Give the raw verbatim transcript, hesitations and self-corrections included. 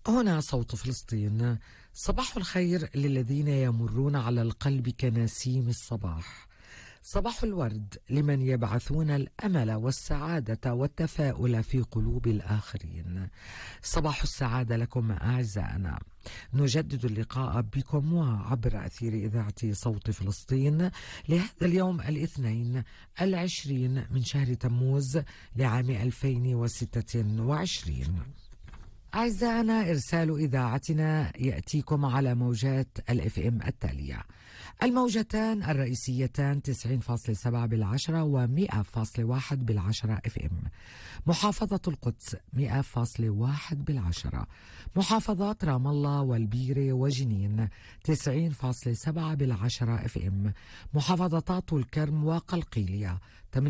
هنا صوت فلسطين. صباح الخير للذين يمرون على القلب كنسيم الصباح. صباح الورد لمن يبعثون الأمل والسعادة والتفاؤل في قلوب الآخرين. صباح السعادة لكم أعزائنا. نجدد اللقاء بكم وعبر أثير إذاعة صوت فلسطين لهذا اليوم الاثنين العشرين من شهر تموز لعام ألفين وستة وعشرين. أعزائنا، إرسال إذاعتنا يأتيكم على موجات الإف إم التالية: الموجتان الرئيسيتان تسعين فاصلة سبعة بالعشرة ومئة فاصلة واحد بالعشرة إف إم. محافظة القدس مئة فاصلة واحد بالعشرة. محافظات رام الله والبيرة وجنين تسعين فاصلة سبعة بالعشرة إف إم. محافظات طول كرم وقلقيلية